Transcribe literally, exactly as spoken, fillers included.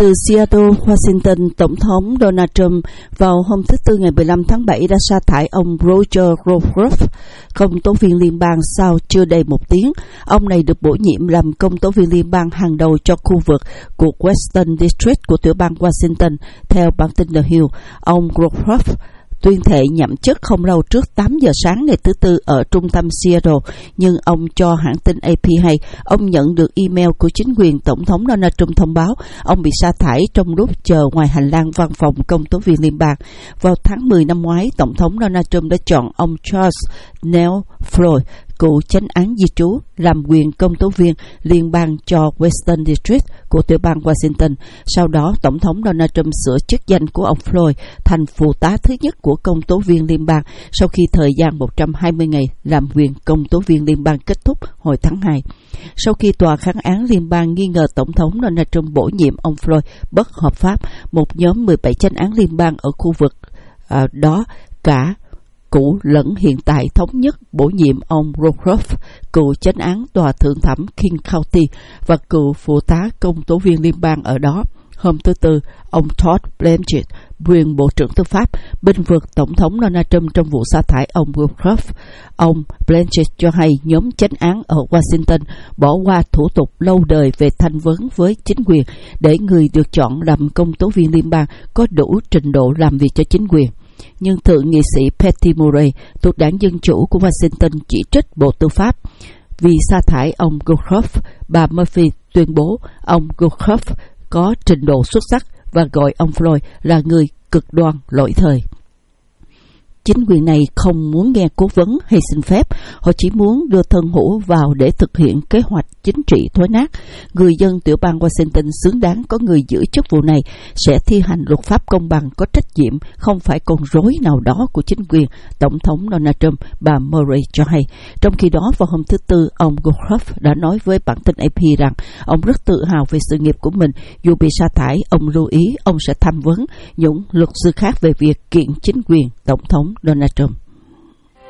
Từ Seattle, Washington, Tổng thống Donald Trump vào hôm thứ Tư ngày mười lăm tháng bảy đã sa thải ông Roger Groff, công tố viên liên bang sau chưa đầy một tiếng. Ông này được bổ nhiệm làm công tố viên liên bang hàng đầu cho khu vực của Western District của tiểu bang Washington, theo bản tin The Hill. Ông Groff tuyên thệ nhậm chức không lâu trước tám giờ sáng ngày thứ Tư ở trung tâm Seattle, nhưng ông cho hãng tin A P hay ông nhận được email của chính quyền Tổng thống Donald Trump thông báo ông bị sa thải trong lúc chờ ngoài hành lang văn phòng công tố viên liên bang. Vào tháng mười năm ngoái, Tổng thống Donald Trump đã chọn ông Charles Neal Floyd, cựu chánh án di trú, làm quyền công tố viên liên bang cho Western District của tiểu bang Washington. Sau đó, Tổng thống Donald Trump sửa chức danh của ông Floyd thành phụ tá thứ nhất của công tố viên liên bang sau khi thời gian một trăm hai mươi ngày làm quyền công tố viên liên bang kết thúc hồi tháng hai. Sau khi tòa kháng án liên bang nghi ngờ Tổng thống Donald Trump bổ nhiệm ông Floyd bất hợp pháp, một nhóm mười bảy chánh án liên bang ở khu vực à, đó cả cũ lẫn hiện tại thống nhất bổ nhiệm ông Groff, cựu chánh án tòa thượng thẩm King County và cựu phụ tá công tố viên liên bang ở đó. Hôm thứ Tư, ông Todd Blanchett, quyền Bộ trưởng Tư pháp, bênh vực Tổng thống Donald Trump trong vụ sa thải ông Groff. Ông Blanchett cho hay nhóm chánh án ở Washington bỏ qua thủ tục lâu đời về thanh vấn với chính quyền để người được chọn làm công tố viên liên bang có đủ trình độ làm việc cho chính quyền. Nhưng thượng nghị sĩ Patty Murray thuộc đảng Dân Chủ của Washington chỉ trích Bộ Tư pháp vì sa thải ông Groff. Bà Murphy tuyên bố ông Groff có trình độ xuất sắc và gọi ông Floyd là người cực đoan lỗi thời. Chính quyền này không muốn nghe cố vấn hay xin phép, họ chỉ muốn đưa thân hữu vào để thực hiện kế hoạch chính trị thối nát. Người dân tiểu bang Washington xứng đáng có người giữ chức vụ này sẽ thi hành luật pháp công bằng, có trách nhiệm, không phải con rối nào đó của chính quyền Tổng thống Donald Trump, bà Murray cho hay. Trong khi đó, vào hôm thứ Tư, ông Groff đã nói với bản tin A P rằng ông rất tự hào về sự nghiệp của mình. Dù bị sa thải, ông lưu ý ông sẽ tham vấn những luật sư khác về việc kiện chính quyền Tổng thống Donald Trump.